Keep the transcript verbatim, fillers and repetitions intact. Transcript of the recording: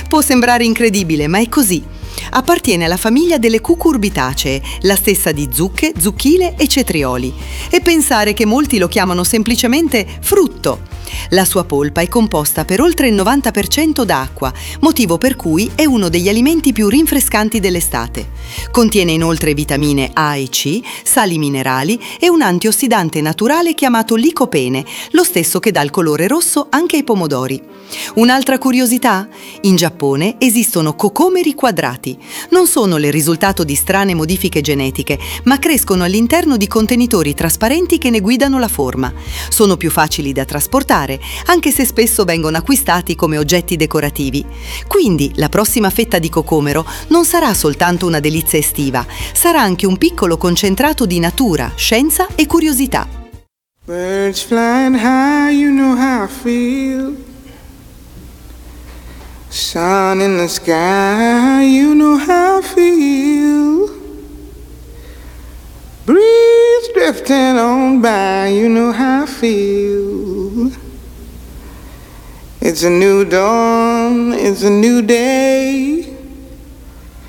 Può sembrare incredibile, ma è così. Appartiene alla famiglia delle cucurbitacee, la stessa di zucche, zucchine e cetrioli. E pensare che molti lo chiamano semplicemente frutto. La sua polpa è composta per oltre il novanta per cento d'acqua, motivo per cui è uno degli alimenti più rinfrescanti dell'estate. Contiene inoltre vitamine A e C, sali minerali e un antiossidante naturale chiamato licopene, lo stesso che dà il colore rosso anche ai pomodori. Un'altra curiosità? In Giappone esistono cocomeri quadrati. Non sono il risultato di strane modifiche genetiche, ma crescono all'interno di contenitori trasparenti che ne guidano la forma. Sono più facili da trasportare, anche se spesso vengono acquistati come oggetti decorativi. Quindi la prossima fetta di cocomero non sarà soltanto una delizia estiva, sarà anche un piccolo concentrato di natura, scienza e curiosità. Birds flying high, you know how I feel. Sun in the sky, you know how I feel. Breeze drifting on by, you know how I feel. It's a new dawn, it's a new day.